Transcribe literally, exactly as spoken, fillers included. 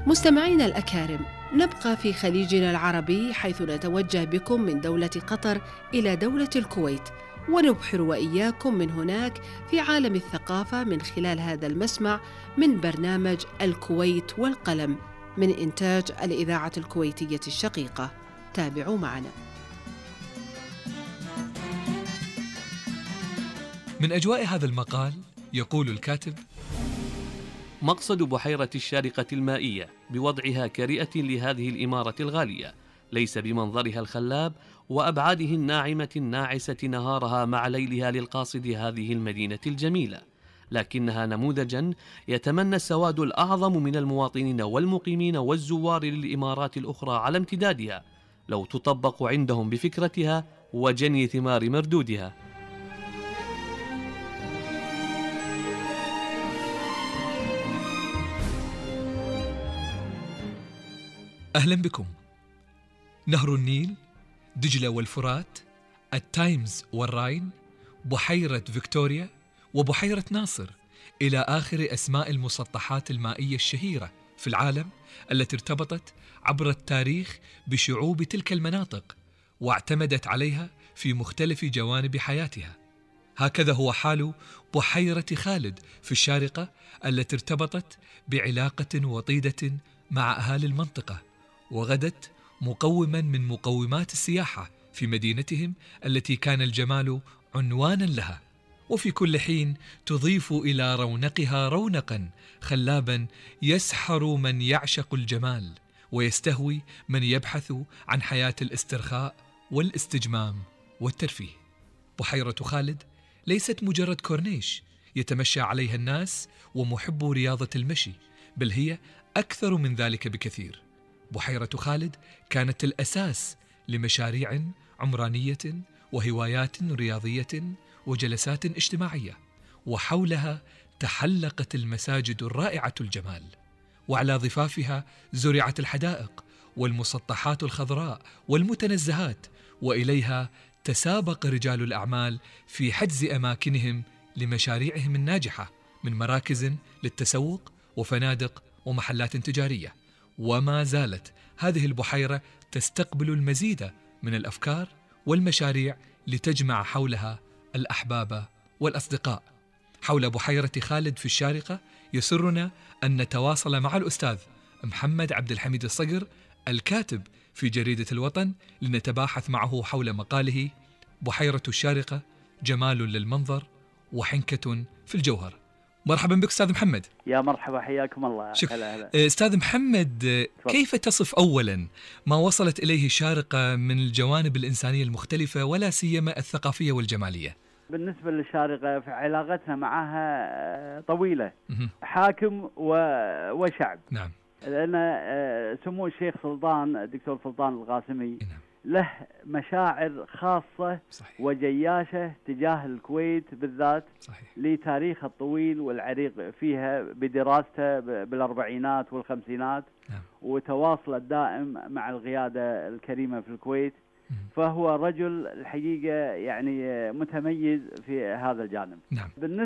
مستمعينا الأكارم، نبقى في خليجنا العربي، حيث نتوجه بكم من دولة قطر إلى دولة الكويت، ونبحر وإياكم من هناك في عالم الثقافة من خلال هذا المسمع من برنامج الكويت والقلم من إنتاج الإذاعة الكويتية الشقيقة. تابعوا معنا. من أجواء هذا المقال يقول الكاتب: مقصد بحيرة الشارقة المائية بوضعها كرئة لهذه الإمارة الغالية ليس بمنظرها الخلاب وأبعاده الناعمة الناعسة نهارها مع ليلها للقاصد هذه المدينة الجميلة، لكنها نموذجا يتمنى السواد الأعظم من المواطنين والمقيمين والزوار للإمارات الأخرى على امتدادها لو تطبق عندهم بفكرتها وجني ثمار مردودها. أهلا بكم. نهر النيل، دجلة والفرات، التايمز والراين، بحيرة فيكتوريا وبحيرة ناصر، إلى آخر أسماء المسطحات المائية الشهيرة في العالم التي ارتبطت عبر التاريخ بشعوب تلك المناطق واعتمدت عليها في مختلف جوانب حياتها. هكذا هو حال بحيرة خالد في الشارقة التي ارتبطت بعلاقة وطيدة مع أهالي المنطقة، وغدت مقوما من مقومات السياحة في مدينتهم التي كان الجمال عنوانا لها، وفي كل حين تضيف إلى رونقها رونقا خلابا يسحر من يعشق الجمال ويستهوي من يبحث عن حياة الاسترخاء والاستجمام والترفيه. بحيرة خالد ليست مجرد كورنيش يتمشى عليها الناس ومحبو رياضة المشي، بل هي أكثر من ذلك بكثير. بحيرة خالد كانت الأساس لمشاريع عمرانية وهوايات رياضية وجلسات اجتماعية، وحولها تحلقت المساجد الرائعة الجمال، وعلى ضفافها زرعت الحدائق والمسطحات الخضراء والمتنزهات، وإليها تسابق رجال الأعمال في حجز أماكنهم لمشاريعهم الناجحة من مراكز للتسوق وفنادق ومحلات تجارية. وما زالت هذه البحيرة تستقبل المزيد من الأفكار والمشاريع لتجمع حولها الأحباب والأصدقاء. حول بحيرة خالد في الشارقة يسرنا أن نتواصل مع الأستاذ محمد عبد الحميد الصقر الكاتب في جريدة الوطن لنتباحث معه حول مقاله بحيرة الشارقة جمال للمنظر وحنكة في الجوهر. مرحبا بك أستاذ محمد. يا مرحبا، حياكم الله. هلا هلا. أستاذ محمد، كيف تصف أولا ما وصلت إليه الشارقة من الجوانب الإنسانية المختلفة ولا سيما الثقافية والجمالية؟ بالنسبة للشارقة فعلاقتنا معها طويلة، حاكم وشعب. نعم. لأن سمو الشيخ سلطان الدكتور سلطان القاسمي نعم. له مشاعر خاصة صحيح. وجياشة تجاه الكويت بالذات. صحيح. لتاريخه الطويل والعريق فيها بدراسته بالأربعينات والخمسينات. نعم. وتواصله الدائم مع القيادة الكريمة في الكويت. فهو رجل الحقيقة يعني متميز في هذا الجانب. نعم. بالنسبة